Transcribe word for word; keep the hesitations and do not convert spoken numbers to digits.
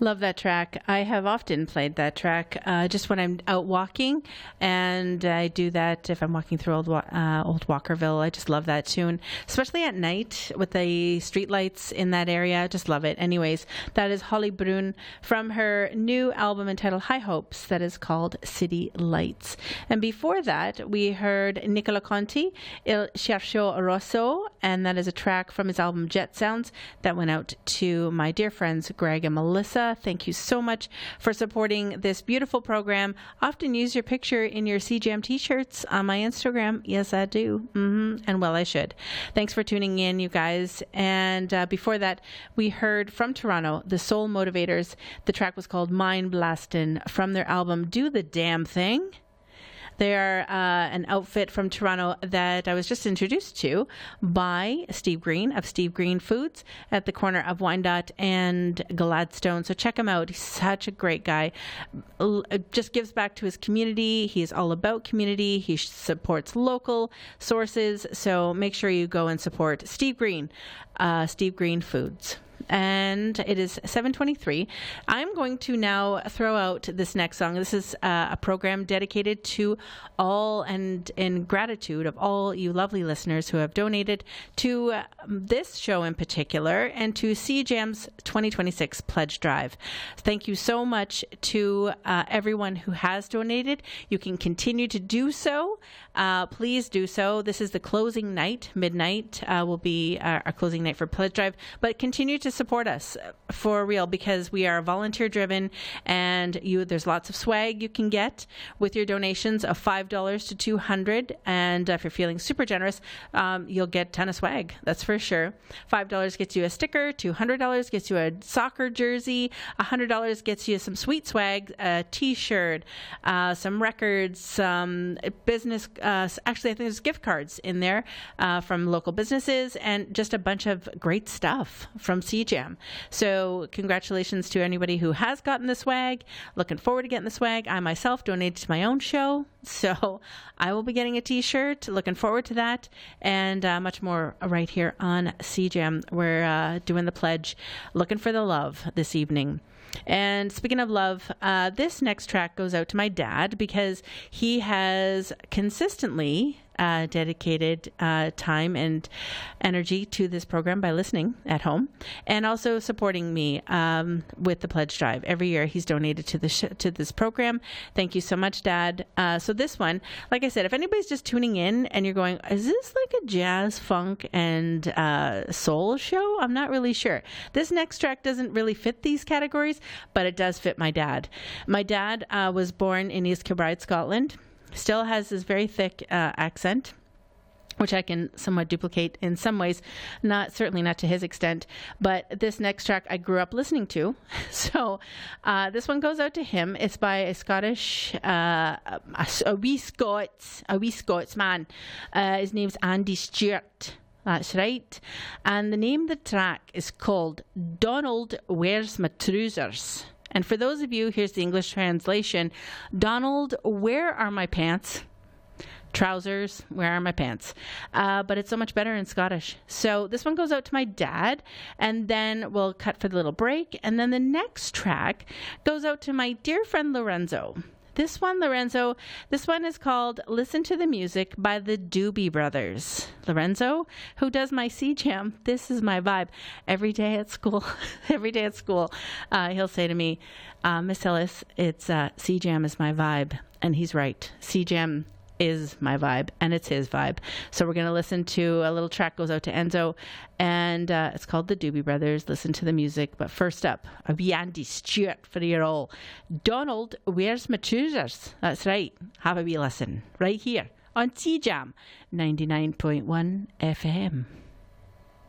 Love that track. I have often played that track uh, just when I'm out walking, and I do that if I'm walking through Old, Wa- uh, Old Walkerville. I just love that tune, especially at night with the street lights in that area. Just love it. Anyways, that is Holly Brune from her new album entitled High Hopes that is called City Lights. And before that, we heard Nicola Conti, Il Cerchio Rosso, and that is a track from his album Jet Sounds that went out to my dear friends Greg and Melissa. Thank you so much for supporting this beautiful program. Often use your picture in your C J M t-shirts on my Instagram. Yes, I do. Mm-hmm. And well, I should. Thanks for tuning in, you guys. And uh, before that, we heard from Toronto, the Soul Motivators. The track was called Mind Blastin' from their album Do the Damn Thing. They are uh, an outfit from Toronto that I was just introduced to by Steve Green of Steve Green Foods at the corner of Wyandotte and Gladstone. So check him out. He's such a great guy. L- just gives back to his community. He's all about community. He supports local sources. So make sure you go and support Steve Green, uh, Steve Green Foods. And it is seven twenty-three. I'm going to now throw out this next song. This is uh, a program dedicated to all and in gratitude of all you lovely listeners who have donated to uh, this show in particular and to C J M's twenty twenty-six Pledge Drive. Thank you so much to uh, everyone who has donated. You can continue to do so. Uh, please do so. This is the closing night. Midnight uh, will be our, our closing night for Pledge Drive. But continue to support us for real, because we are volunteer driven, and you there's lots of swag you can get with your donations of five dollars to two hundred dollars. And uh, if you're feeling super generous, um, you'll get a ton of swag. That's for sure. five dollars gets you a sticker. two hundred dollars gets you a soccer jersey. one hundred dollars gets you some sweet swag, a t-shirt, uh, some records, some business. Uh, actually, I think there's gift cards in there uh, from local businesses, and just a bunch of great stuff from C J M. So congratulations to anybody who has gotten the swag. Looking forward to getting the swag. I myself donated to my own show, so I will be getting a t-shirt. Looking forward to that, and uh, much more right here on C J M. We're uh, doing the pledge, looking for the love this evening. And speaking of love, uh, this next track goes out to my dad, because he has consistently uh, dedicated uh, time and energy to this program by listening at home and also supporting me um, with the Pledge Drive. Every year he's donated to the sh- to this program. Thank you so much, Dad. Uh, so this one, like I said, if anybody's just tuning in and you're going, is this like a jazz, funk, and uh, soul show? I'm not really sure. This next track doesn't really fit these categories, but it does fit my dad. My dad uh, was born in East Kilbride, Scotland. Still has this very thick uh, accent, which I can somewhat duplicate in some ways, not certainly not to his extent. But this next track I grew up listening to, so uh, this one goes out to him. It's by a Scottish, uh, a, a wee Scots, a wee Scotsman. Uh, his name's Andy Stewart. That's right. And the name of the track is called Donald, Where's My Trousers? And for those of you, here's the English translation. Donald, where are my pants? Trousers, where are my pants? Uh, but it's so much better in Scottish. So this one goes out to my dad, and then we'll cut for the little break. And then the next track goes out to my dear friend Lorenzo. This one, Lorenzo, this one is called Listen to the Music by the Doobie Brothers. Lorenzo, who does my C J M, this is my vibe. Every day at school, every day at school, uh, he'll say to me, uh, Miss Ellis, it's uh, C J M is my vibe. And he's right. C J M is my vibe, and it's his vibe. So we're going to listen to a little track goes out to Enzo, and uh, it's called The Doobie Brothers. Listen to the music. But first up, a wee Andy Stewart for you all. Donald, where's my trousers? That's right. Have a wee listen right here on C J M ninety-nine point one F M.